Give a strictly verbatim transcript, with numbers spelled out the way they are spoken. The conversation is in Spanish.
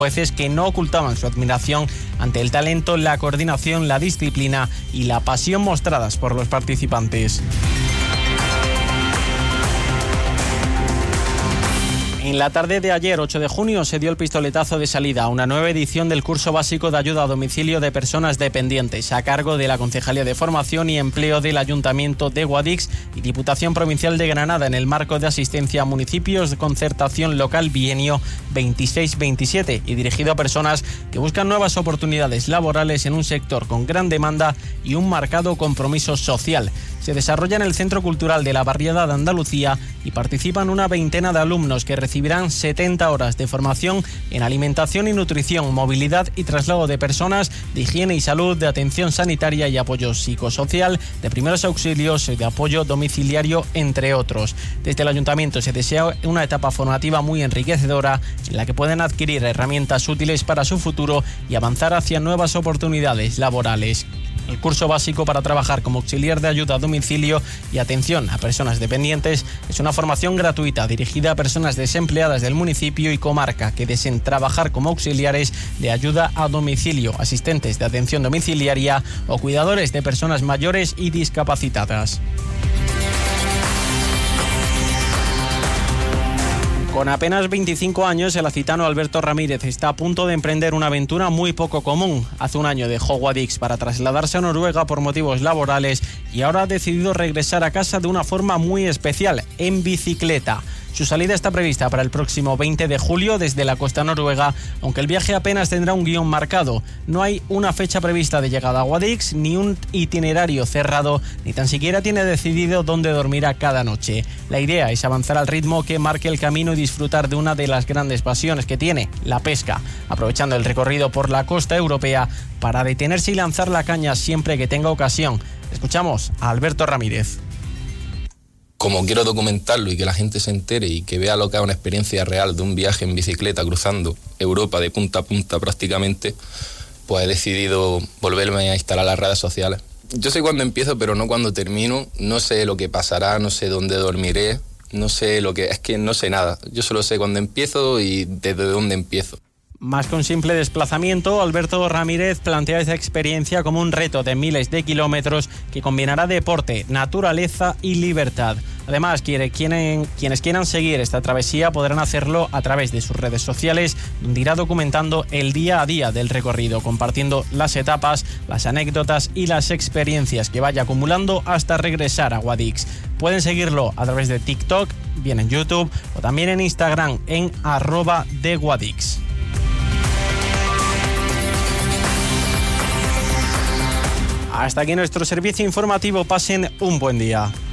jueces que no ocultaban su admiración ante el talento, la coordinación, la disciplina y la pasión mostradas por los participantes. En la tarde de ayer, ocho de junio, se dio el pistoletazo de salida a una nueva edición del curso básico de ayuda a domicilio de personas dependientes, a cargo de la Concejalía de Formación y Empleo del Ayuntamiento de Guadix y Diputación Provincial de Granada, en el marco de asistencia a municipios de concertación local bienio veintiséis veintisiete y dirigido a personas que buscan nuevas oportunidades laborales en un sector con gran demanda y un marcado compromiso social. Se desarrolla en el Centro Cultural de la Barriada de Andalucía y participan una veintena de alumnos que recibirán setenta horas de formación en alimentación y nutrición, movilidad y traslado de personas, de higiene y salud, de atención sanitaria y apoyo psicosocial, de primeros auxilios, de apoyo domiciliario, entre otros. Desde el Ayuntamiento se desea una etapa formativa muy enriquecedora en la que pueden adquirir herramientas útiles para su futuro y avanzar hacia nuevas oportunidades laborales. El curso básico para trabajar como auxiliar de ayuda a domicilio y atención a personas dependientes es una formación gratuita dirigida a personas desempleadas del municipio y comarca que deseen trabajar como auxiliares de ayuda a domicilio, asistentes de atención domiciliaria o cuidadores de personas mayores y discapacitadas. Con apenas veinticinco años, el acitano Alberto Ramírez está a punto de emprender una aventura muy poco común. Hace un año dejó Guadix para trasladarse a Noruega por motivos laborales y ahora ha decidido regresar a casa de una forma muy especial, en bicicleta. Su salida está prevista para el próximo veinte de julio desde la costa noruega, aunque el viaje apenas tendrá un guión marcado. No hay una fecha prevista de llegada a Guadix, ni un itinerario cerrado, ni tan siquiera tiene decidido dónde dormirá cada noche. La idea es avanzar al ritmo que marque el camino y disfrutar de una de las grandes pasiones que tiene, la pesca, aprovechando el recorrido por la costa europea para detenerse y lanzar la caña siempre que tenga ocasión. Escuchamos a Alberto Ramírez. Como quiero documentarlo y que la gente se entere y que vea lo que es una experiencia real de un viaje en bicicleta cruzando Europa de punta a punta prácticamente, pues he decidido volverme a instalar las redes sociales. Yo sé cuándo empiezo, pero no cuándo termino. No sé lo que pasará, no sé dónde dormiré, no sé lo que... Es que no sé nada. Yo solo sé cuándo empiezo y desde dónde empiezo. Más que un simple desplazamiento, Alberto Ramírez plantea esa experiencia como un reto de miles de kilómetros que combinará deporte, naturaleza y libertad. Además, quienes quieran seguir esta travesía podrán hacerlo a través de sus redes sociales, donde irá documentando el día a día del recorrido, compartiendo las etapas, las anécdotas y las experiencias que vaya acumulando hasta regresar a Guadix. Pueden seguirlo a través de TikTok, bien en YouTube o también en Instagram en arroba de Guadix. Hasta aquí nuestro servicio informativo. Pasen un buen día.